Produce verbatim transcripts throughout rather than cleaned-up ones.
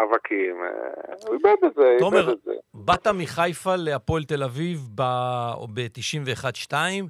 מאבקים, הוא איבד את זה, תומר, את זה. באת מחיפה להפועל תל אביב ב-תשעים ואחת שתיים,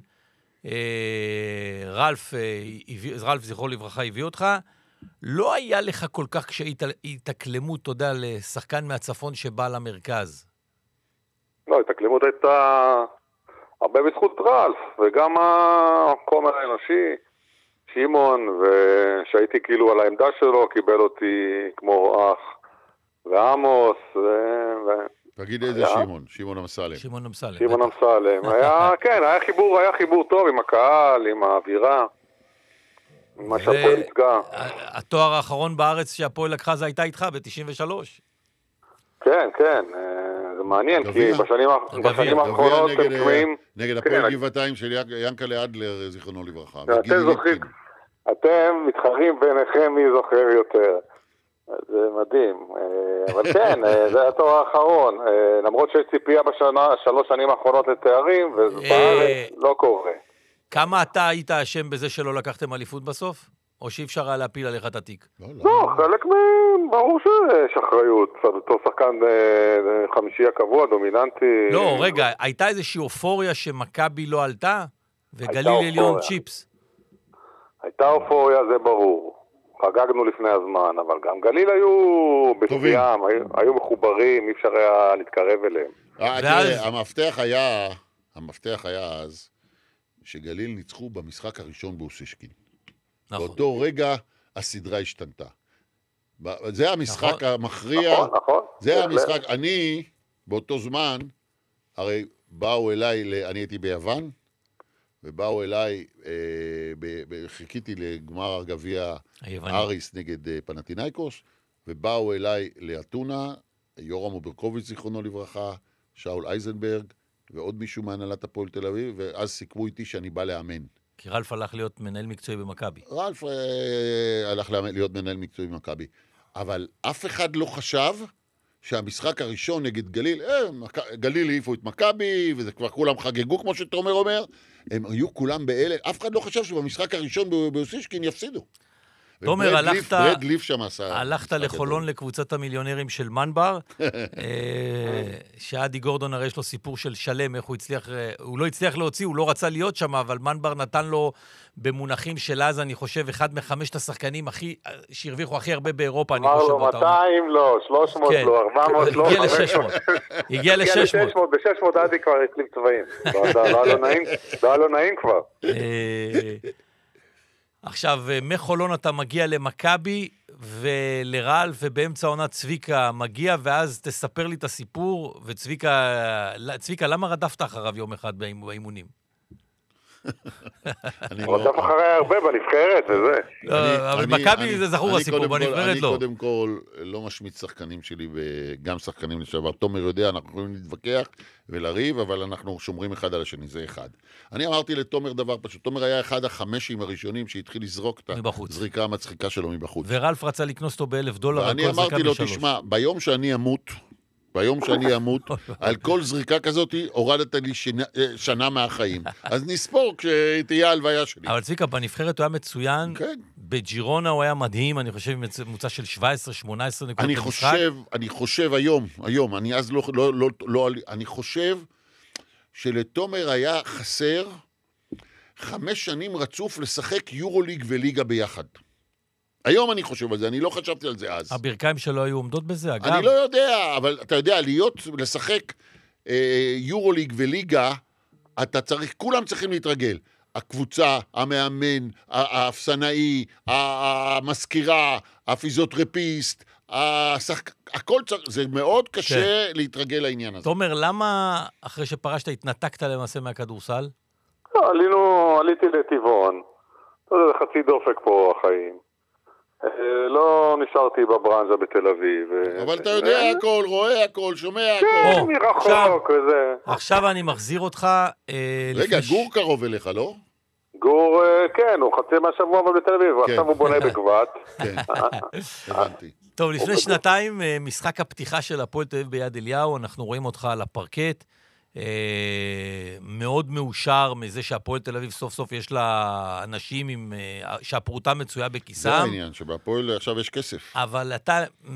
רלף, רלף זכרו לברכה הביא אותך, לא היה לך כל כך כשהתאקלמות, אתה יודע, לשחקן מהצפון שבא למרכז? לא, התאקלמות הייתה הרבה בזכות רלף, וגם החומר האנושי, שימון, ושהייתי כאילו על העמדה שלו, קיבל אותי כמו אח, ועמוס, ו... תגיד איזה שימון, שימון אמסלם. שימון אמסלם. שימון אמסלם. היה, כן, היה חיבור, היה חיבור טוב עם הקהל, עם האווירה, עם מה שהפועל ייצגה. התואר האחרון בארץ שהפועל לקחה זה הייתה איתך ב-תשעים ושלוש. כן, כן, זה מעניין, כי בשנים האחרונות הם תקועים... נגד הפועל גבעתיים של ינקלה אדלר, זיכרונו לברכה. אתם זוכרים, אתם מתחרים ביניכם מי זוכר יותר. זה מדהים, אבל כן, זה התואר האחרון, למרות שיש ציפייה בשנה, שלוש שנים האחרונות לתארים, ובארץ לא קורה. כמה אתה היית אשם בזה שלא לקחתם אליפות בסוף? או שאי אפשר היה להפיל עליך את התיק? לא, חלק מהם, ברור שיש אחריות, אותו שחקן חמישי הקבוע, דומיננטי. לא, רגע, הייתה איזושהי אופוריה שמכבי לא עלתה, וגליל עליון צ'יפס. הייתה אופוריה, זה ברור. חגגנו לפני הזמן, אבל גם גליל היו בשביעם, היו מחוברים, אי אפשר היה להתקרב אליהם. המפתח היה, המפתח היה אז, שגליל ניצחו במשחק הראשון באוסישקין. באותו רגע הסדרה השתנתה. זה המשחק המכריע. נכון, נכון. זה המשחק, אני, באותו זמן, הרי באו אליי, אני הייתי ביוון, ובאו אליי, חיכיתי לגמר הגביע אריס נגד פנתינייקוס, ובאו אליי לאתונה, יורם אוברקוביץ' זיכרונו לברכה, שאול אייזנברג, ועוד מישהו מהנהלת הפועל תל אביב, ואז סיכמו איתי שאני בא לאמן. כי רלף הלך להיות מנהל מקצועי במכבי. רלף אה, הלך להיות מנהל מקצועי במכבי. אבל אף אחד לא חשב שהמשחק הראשון נגד גליל, אה, מק... גליל העיפו את מכבי, וזה כבר כולם חגגו, כמו שתומר אומר, הם היו כולם באלה, אף אחד לא חשב שבמשחק הראשון באוסישקין יפסידו. תומר, הלכת, ברד ליף שם עשה... הלכת לחולון גדול. לקבוצת המיליונרים של מנבר, שעדי גורדון הרי יש לו סיפור של שלם, איך הוא הצליח, הוא לא הצליח להוציא, הוא לא רצה להיות שם, אבל מנבר נתן לו במונחים של אז, אני חושב, אחד מחמשת השחקנים הכי, שהרוויחו הכי הרבה באירופה, אני חושב. אמר לו, מאתיים לא, שלוש מאות לא, ארבע מאות לא. הגיע ל-שש מאות. הגיע ל-שש מאות. ב-שש מאות עדי כבר החליף צבעים. לא היה לו נעים כבר. עכשיו, מחולון אתה מגיע למכבי ולרל, ובאמצע עונת צביקה מגיע, ואז תספר לי את הסיפור, וצביקה, צביקה, למה רדפת אחריו יום אחד באימונים? רדף אחריי הרבה בנבחרת, וזה. אבל מכבי זה זכור הסיפור, בנבחרת לא. אני קודם כל לא משמיץ שחקנים שלי, וגם שחקנים לשעבר. תומר יודע, אנחנו יכולים להתווכח ולריב, אבל אנחנו שומרים אחד על השני, זה אחד. אני אמרתי לתומר דבר פשוט, תומר היה אחד החמשים הראשונים שהתחיל לזרוק את הזריקה המצחיקה שלו מבחוץ. ורלף רצה לקנוס אותו באלף דולר. ואני אמרתי לו, תשמע, ביום שאני אמות, ביום שאני אמות, על כל זריקה כזאת הורדת לי שנה, שנה מהחיים. אז נספור כשתהיה ההלוויה שלי. אבל צביקה, בנבחרת הוא היה מצוין, כן. בג'ירונה הוא היה מדהים, אני חושב, ממוצע של שבע עשרה שמונה עשרה נקודות אני במשחק. חושב, אני חושב היום, היום, אני אז לא, לא, לא, לא, אני חושב שלתומר היה חסר חמש שנים רצוף לשחק יורוליג וליגה ביחד. היום אני חושב על זה, אני לא חשבתי על זה אז. הברכיים שלו היו עומדות בזה, אגב. אני לא יודע, אבל אתה יודע, להיות, לשחק אה, יורוליג וליגה, אתה צריך, כולם צריכים להתרגל. הקבוצה, המאמן, האפסנאי, המזכירה, הפיזיותרפיסט, השחק... הכל צריך, זה מאוד קשה כן. להתרגל לעניין הזה. תומר, למה אחרי שפרשת התנתקת למעשה מהכדורסל? לא, עלינו, עליתי לטבעון. לא יודע, חצי דופק פה החיים. לא נשארתי בברנז'ה בתל אביב. אבל אתה יודע הכל, רואה הכל, שומע הכל. כן, מרחוק וזה. עכשיו אני מחזיר אותך... רגע, גור קרוב אליך, לא? גור, כן, הוא חצי מהשבוע בתל אביב, עכשיו הוא בונה בגבת. כן, הבנתי. טוב, לפני שנתיים, משחק הפתיחה של הפועל תל אביב ביד אליהו, אנחנו רואים אותך על הפרקט, מאוד מאושר מזה שהפועל תל אביב סוף סוף יש לה אנשים עם, שהפרוטה מצויה בכיסם. זה העניין, שבהפועל עכשיו יש כסף. אבל אתה